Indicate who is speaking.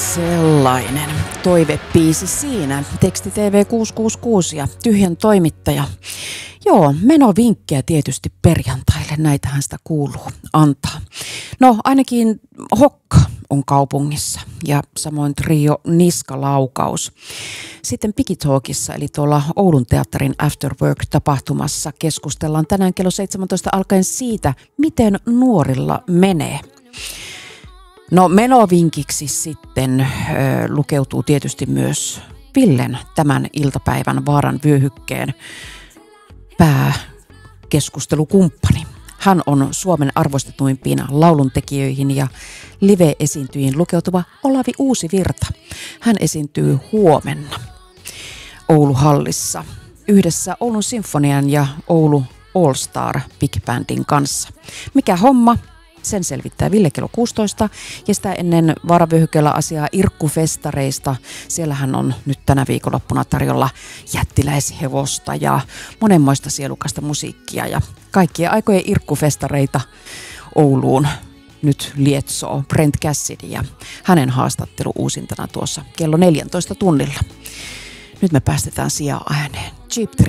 Speaker 1: Sellainen toivepiisi siinä. Teksti TV 666 ja Tyhjän toimittaja. Joo, menovinkkejä tietysti perjantaille, näitähän sitä kuuluu antaa. No ainakin Hokka on kaupungissa ja samoin trio Niskalaukaus. Sitten Pikitalkissa eli tuolla Oulun teatterin After Work-tapahtumassa keskustellaan tänään kello 17 alkaen siitä, miten nuorilla menee. No menovinkiksi sitten lukeutuu tietysti myös Villen tämän iltapäivän Vaaran vyöhykkeen pääkeskustelukumppani. Hän on Suomen arvostetuimpiin lauluntekijöihin ja live-esiintyjiin lukeutuva Olavi Uusivirta. Hän esiintyy huomenna Ouluhallissa yhdessä Oulun Sinfonian ja Oulu All Star Big Bandin kanssa. Mikä homma? Sen selvittää Ville kello 16 ja sitä ennen Vaaravyöhykkeellä asiaa irkkufestareista. Siellähän on nyt tänä viikonloppuna tarjolla jättiläishevosta ja monenmoista sielukasta musiikkia ja kaikkien aikojen irkkufestareita Ouluun nyt lietsoo Brent Cassidy ja hänen haastattelu uusintana tuossa kello 14 tunnilla. Nyt me päästetään sijaa ääneen. Cheap Trick.